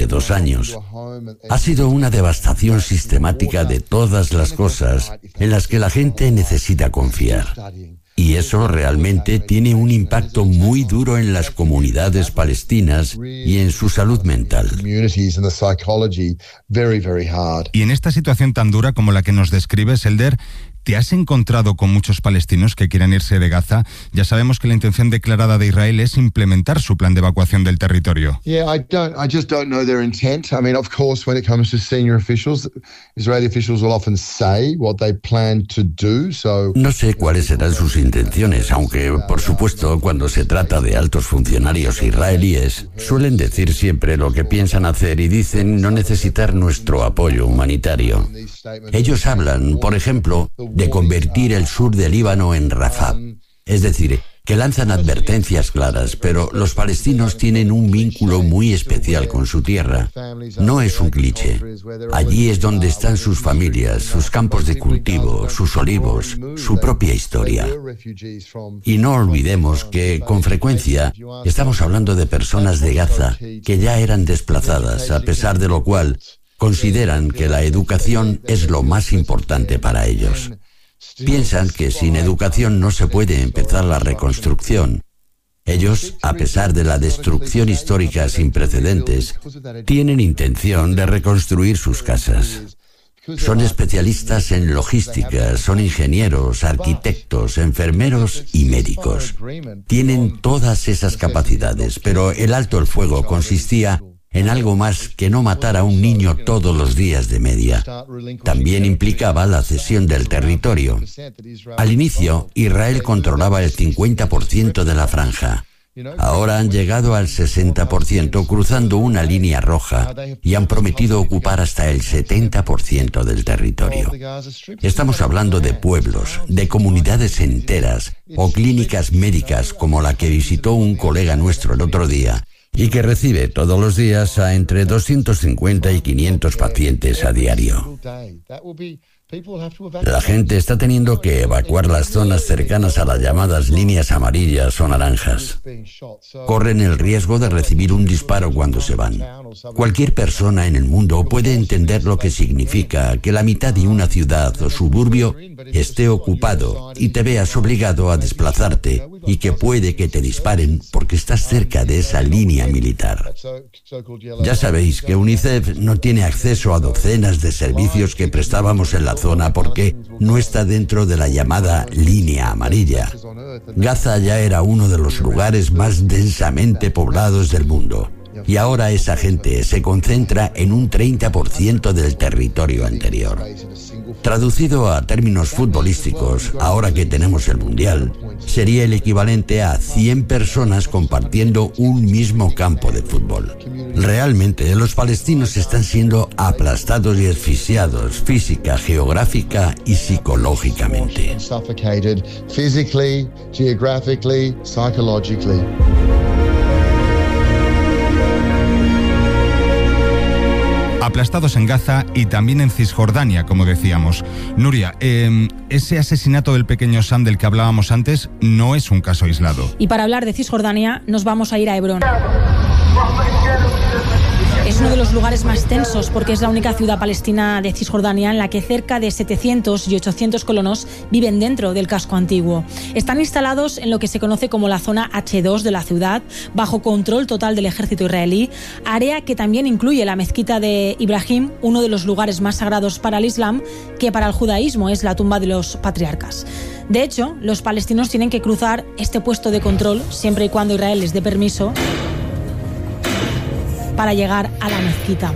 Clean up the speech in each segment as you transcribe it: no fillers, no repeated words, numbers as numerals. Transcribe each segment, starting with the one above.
durante 2 años. Ha sido una devastación sistemática de todas las cosas en las que la gente necesita confiar. Y eso realmente tiene un impacto muy duro en las comunidades palestinas y en su salud mental. Y en esta situación tan dura como la que nos describes, Elder, ¿te has encontrado con muchos palestinos que quieran irse de Gaza? Ya sabemos que la intención declarada de Israel es implementar su plan de evacuación del territorio. I just don't know their intent. I mean, of course, when it comes to senior officials, Israeli officials will often say what they plan to do. No sé cuáles serán sus intenciones, aunque, por supuesto, cuando se trata de altos funcionarios israelíes, suelen decir siempre lo que piensan hacer y dicen no necesitar nuestro apoyo humanitario. Ellos hablan, por ejemplo, de convertir el sur del Líbano en Rafah. Es decir, que lanzan advertencias claras, pero los palestinos tienen un vínculo muy especial con su tierra. No es un cliché. Allí es donde están sus familias, sus campos de cultivo, sus olivos, su propia historia. Y no olvidemos que, con frecuencia, estamos hablando de personas de Gaza que ya eran desplazadas, a pesar de lo cual consideran que la educación es lo más importante para ellos. Piensan que sin educación no se puede empezar la reconstrucción. Ellos, a pesar de la destrucción histórica sin precedentes, tienen intención de reconstruir sus casas. Son especialistas en logística, son ingenieros, arquitectos, enfermeros y médicos. Tienen todas esas capacidades, pero el alto el fuego consistía en algo más que no matar a un niño todos los días de media. También implicaba la cesión del territorio. Al inicio, Israel controlaba el 50% de la franja. Ahora han llegado al 60% cruzando una línea roja y han prometido ocupar hasta el 70% del territorio. Estamos hablando de pueblos, de comunidades enteras o clínicas médicas como la que visitó un colega nuestro el otro día, y que recibe todos los días a entre 250 y 500 pacientes a diario. La gente está teniendo que evacuar las zonas cercanas a las llamadas líneas amarillas o naranjas. Corren el riesgo de recibir un disparo cuando se van. Cualquier persona en el mundo puede entender lo que significa que la mitad de una ciudad o suburbio esté ocupado y te veas obligado a desplazarte y que puede que te disparen porque estás cerca de esa línea militar. Ya sabéis que UNICEF no tiene acceso a docenas de servicios que prestábamos en la zona porque no está dentro de la llamada línea amarilla. Gaza ya era uno de los lugares más densamente poblados del mundo. Y ahora esa gente se concentra en un 30% del territorio anterior. Traducido a términos futbolísticos, ahora que tenemos el Mundial, sería el equivalente a 100 personas compartiendo un mismo campo de fútbol. Realmente, los palestinos están siendo aplastados y asfixiados física, geográfica y psicológicamente. Aplastados en Gaza y también en Cisjordania, como decíamos. Nuria, ese asesinato del pequeño Sam del que hablábamos antes no es un caso aislado. Y para hablar de Cisjordania nos vamos a ir a Hebrón. Es uno de los lugares más tensos porque es la única ciudad palestina de Cisjordania en la que cerca de 700 y 800 colonos viven dentro del casco antiguo. Están instalados en lo que se conoce como la zona H2 de la ciudad, bajo control total del ejército israelí, área que también incluye la mezquita de Ibrahim, uno de los lugares más sagrados para el Islam, que para el judaísmo es la tumba de los patriarcas. De hecho, los palestinos tienen que cruzar este puesto de control, siempre y cuando Israel les dé permiso, para llegar a la mezquita.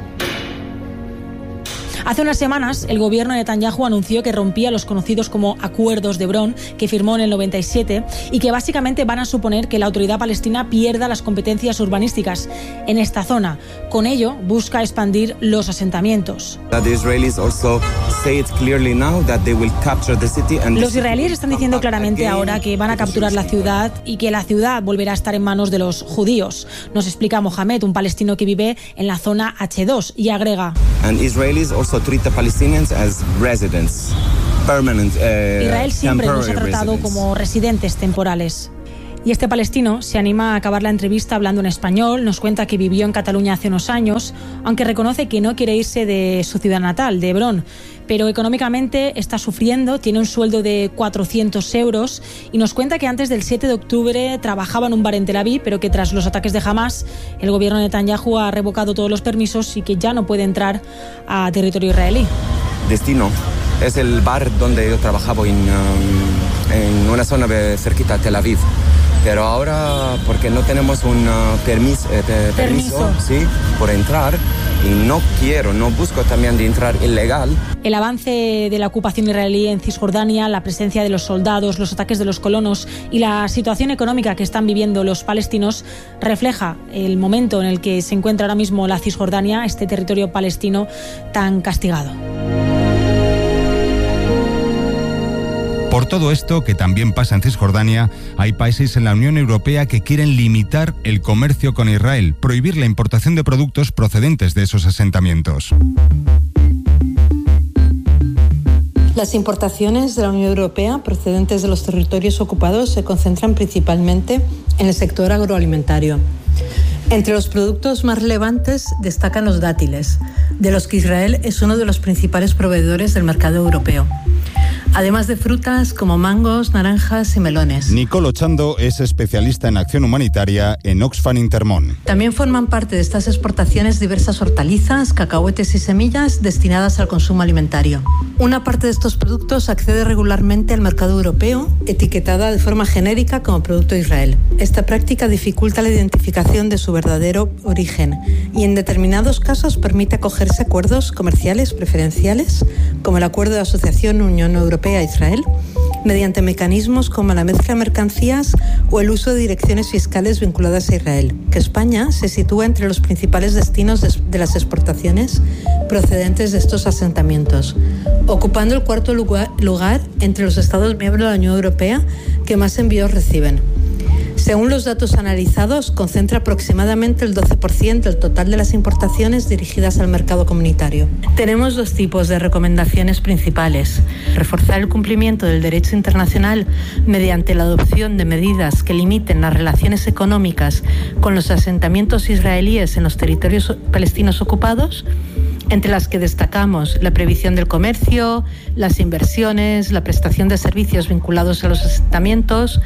Hace unas semanas, el gobierno de Netanyahu anunció que rompía los conocidos como Acuerdos de Hebrón, que firmó en el 97, y que básicamente van a suponer que la autoridad palestina pierda las competencias urbanísticas en esta zona. Con ello, busca expandir los asentamientos. Los israelíes están diciendo claramente ahora que van a capturar la ciudad y que la ciudad volverá a estar en manos de los judíos. Nos explica Mohamed, un palestino que vive en la zona H2, y agrega: Israel siempre nos ha tratado como residentes temporales. Y este palestino se anima a acabar la entrevista hablando en español, nos cuenta que vivió en Cataluña hace unos años, aunque reconoce que no quiere irse de su ciudad natal, de Hebrón, pero económicamente está sufriendo, tiene un sueldo de 400 euros y nos cuenta que antes del 7 de octubre trabajaba en un bar en Tel Aviv, pero que tras los ataques de Hamas, el gobierno de Netanyahu ha revocado todos los permisos y que ya no puede entrar a territorio israelí. Destino es el bar donde yo trabajaba en una zona cerquita de Tel Aviv. Pero ahora, porque no tenemos un permiso sí, por entrar, y no busco también de entrar ilegal. El avance de la ocupación israelí en Cisjordania, la presencia de los soldados, los ataques de los colonos y la situación económica que están viviendo los palestinos refleja el momento en el que se encuentra ahora mismo la Cisjordania, este territorio palestino tan castigado. Por todo esto, que también pasa en Cisjordania, hay países en la Unión Europea que quieren limitar el comercio con Israel, prohibir la importación de productos procedentes de esos asentamientos. Las importaciones de la Unión Europea procedentes de los territorios ocupados se concentran principalmente en el sector agroalimentario. Entre los productos más relevantes destacan los dátiles, de los que Israel es uno de los principales proveedores del mercado europeo. Además de frutas como mangos, naranjas y melones. Nicole Ochando es especialista en acción humanitaria en Oxfam Intermón. También forman parte de estas exportaciones diversas hortalizas, cacahuetes y semillas destinadas al consumo alimentario. Una parte de estos productos accede regularmente al mercado europeo, etiquetada de forma genérica como producto de Israel. Esta práctica dificulta la identificación de su verdadero origen y en determinados casos permite acogerse a acuerdos comerciales preferenciales, como el Acuerdo de Asociación Unión Europea-Israel, mediante mecanismos como la mezcla de mercancías o el uso de direcciones fiscales vinculadas a Israel, que España se sitúa entre los principales destinos de las exportaciones procedentes de estos asentamientos, ocupando el cuarto lugar entre los Estados miembros de la Unión Europea que más envíos reciben. Según los datos analizados, concentra aproximadamente el 12% del total de las importaciones dirigidas al mercado comunitario. Tenemos dos tipos de recomendaciones principales: reforzar el cumplimiento del derecho internacional mediante la adopción de medidas que limiten las relaciones económicas con los asentamientos israelíes en los territorios palestinos ocupados, entre las que destacamos la prohibición del comercio, las inversiones, la prestación de servicios vinculados a los asentamientos,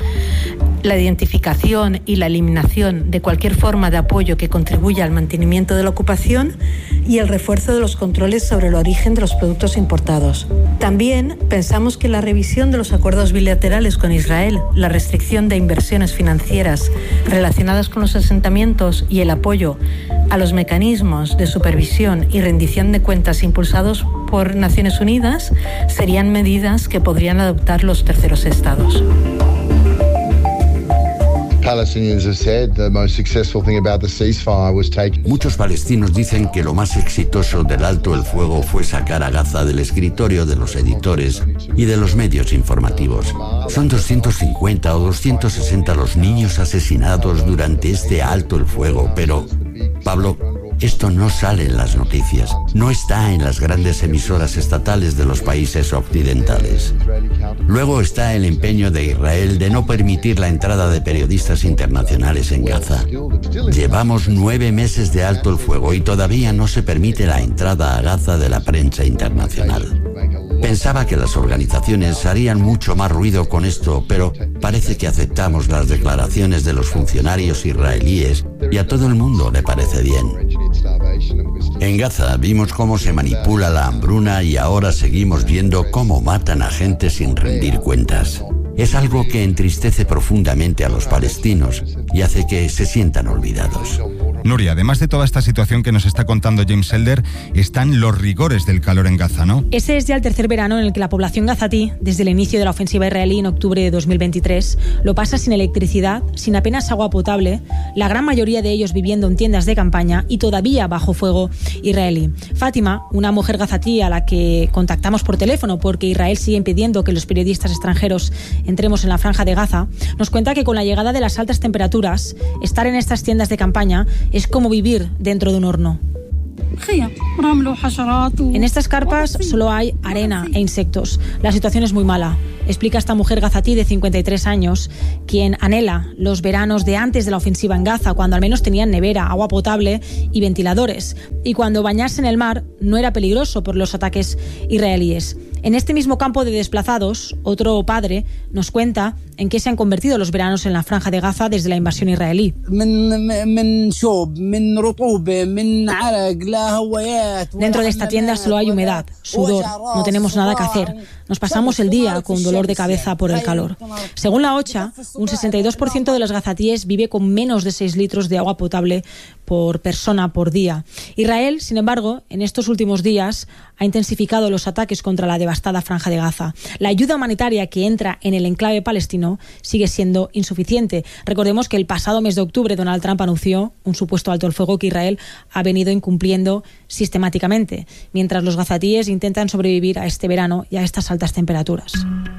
la identificación y la eliminación de cualquier forma de apoyo que contribuya al mantenimiento de la ocupación y el refuerzo de los controles sobre el origen de los productos importados. También pensamos que la revisión de los acuerdos bilaterales con Israel, la restricción de inversiones financieras relacionadas con los asentamientos y el apoyo a los mecanismos de supervisión y rendición de cuentas impulsados por Naciones Unidas serían medidas que podrían adoptar los terceros estados. Muchos palestinos dicen que lo más exitoso del alto el fuego fue sacar a Gaza del escritorio de los editores y de los medios informativos. Son 250 o 260 los niños asesinados durante este alto el fuego, pero, Pablo, esto no sale en las noticias, no está en las grandes emisoras estatales de los países occidentales. Luego está el empeño de Israel de no permitir la entrada de periodistas internacionales en Gaza. Llevamos 9 meses de alto el fuego y todavía no se permite la entrada a Gaza de la prensa internacional. Pensaba que las organizaciones harían mucho más ruido con esto, pero parece que aceptamos las declaraciones de los funcionarios israelíes y a todo el mundo le parece bien. En Gaza vimos cómo se manipula la hambruna y ahora seguimos viendo cómo matan a gente sin rendir cuentas. Es algo que entristece profundamente a los palestinos y hace que se sientan olvidados. Nuria, además de toda esta situación que nos está contando James Elder, están los rigores del calor en Gaza, ¿no? Ese es ya el tercer verano en el que la población gazatí, desde el inicio de la ofensiva israelí en octubre de 2023, lo pasa sin electricidad, sin apenas agua potable, la gran mayoría de ellos viviendo en tiendas de campaña y todavía bajo fuego israelí. Fátima, una mujer gazatí a la que contactamos por teléfono porque Israel sigue impidiendo que los periodistas extranjeros entremos en la franja de Gaza, nos cuenta que con la llegada de las altas temperaturas, estar en estas tiendas de campaña es como vivir dentro de un horno. En estas carpas solo hay arena e insectos. La situación es muy mala, explica esta mujer gazatí de 53 años, quien anhela los veranos de antes de la ofensiva en Gaza, cuando al menos tenían nevera, agua potable y ventiladores, y cuando bañarse en el mar no era peligroso por los ataques israelíes. En este mismo campo de desplazados, otro padre nos cuenta en qué se han convertido los veranos en la Franja de Gaza desde la invasión israelí. Dentro de esta tienda solo hay humedad, sudor, no tenemos nada que hacer. Nos pasamos el día con dolor de cabeza por el calor. Según la OCHA, un 62% de los gazatíes vive con menos de 6 litros de agua potable por persona por día. Israel, sin embargo, en estos últimos días ha intensificado los ataques contra la devastada Franja de Gaza. La ayuda humanitaria que entra en el enclave palestino sigue siendo insuficiente. Recordemos que el pasado mes de octubre Donald Trump anunció un supuesto alto el fuego que Israel ha venido incumpliendo sistemáticamente, mientras los gazatíes intentan sobrevivir a este verano y a estas altas temperaturas.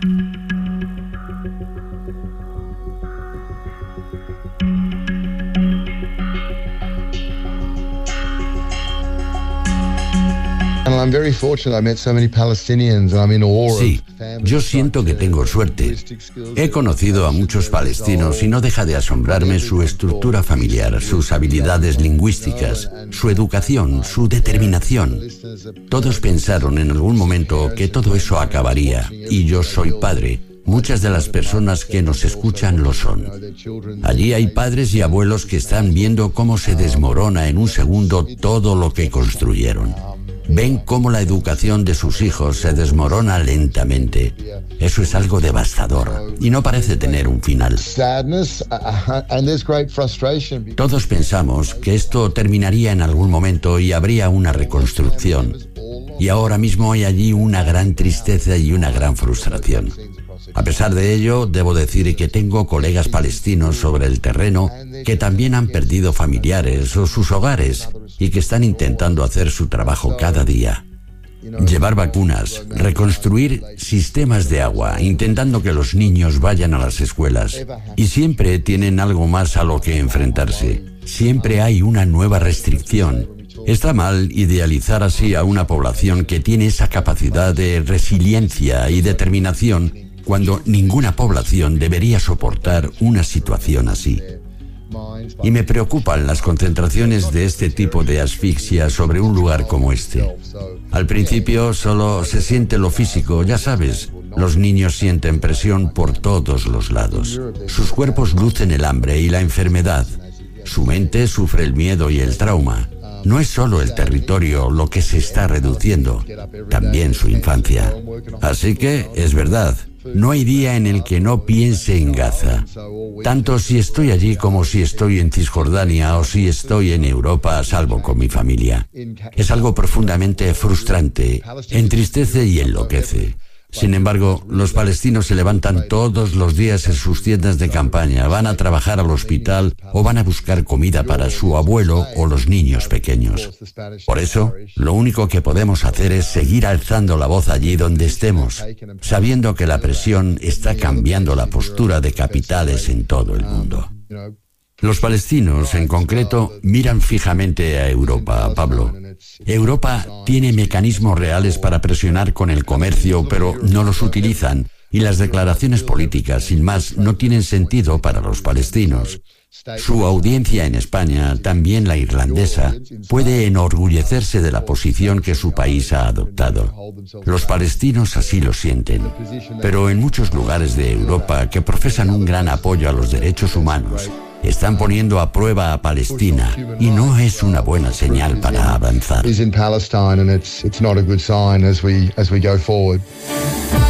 Sí, yo siento que tengo suerte. He conocido a muchos palestinos y no deja de asombrarme su estructura familiar, sus habilidades lingüísticas, su educación, su determinación. Todos pensaron en algún momento que todo eso acabaría, y yo soy padre. Muchas de las personas que nos escuchan lo son. Allí hay padres y abuelos que están viendo cómo se desmorona en un segundo todo lo que construyeron. Ven cómo la educación de sus hijos se desmorona lentamente. Eso es algo devastador y no parece tener un final. Todos pensamos que esto terminaría en algún momento y habría una reconstrucción. Y ahora mismo hay allí una gran tristeza y una gran frustración. A pesar de ello, debo decir que tengo colegas palestinos sobre el terreno que también han perdido familiares o sus hogares y que están intentando hacer su trabajo cada día. Llevar vacunas, reconstruir sistemas de agua, intentando que los niños vayan a las escuelas. Y siempre tienen algo más a lo que enfrentarse. Siempre hay una nueva restricción. Está mal idealizar así a una población que tiene esa capacidad de resiliencia y determinación cuando ninguna población debería soportar una situación así. Y me preocupan las concentraciones de este tipo de asfixia sobre un lugar como este. Al principio solo se siente lo físico, ya sabes. Los niños sienten presión por todos los lados. Sus cuerpos lucen el hambre y la enfermedad. Su mente sufre el miedo y el trauma. No es solo el territorio lo que se está reduciendo, también su infancia. Así que, es verdad, no hay día en el que no piense en Gaza. Tanto si estoy allí como si estoy en Cisjordania o si estoy en Europa a salvo con mi familia. Es algo profundamente frustrante, entristece y enloquece. Sin embargo, los palestinos se levantan todos los días en sus tiendas de campaña, van a trabajar al hospital o van a buscar comida para su abuelo o los niños pequeños. Por eso, lo único que podemos hacer es seguir alzando la voz allí donde estemos, sabiendo que la presión está cambiando la postura de capitales en todo el mundo. Los palestinos, en concreto, miran fijamente a Europa, Pablo. Europa tiene mecanismos reales para presionar con el comercio, pero no los utilizan, y las declaraciones políticas, sin más, no tienen sentido para los palestinos. Su audiencia en España, también la irlandesa, puede enorgullecerse de la posición que su país ha adoptado. Los palestinos así lo sienten, pero en muchos lugares de Europa que profesan un gran apoyo a los derechos humanos, están poniendo a prueba a Palestina y no es una buena señal para avanzar.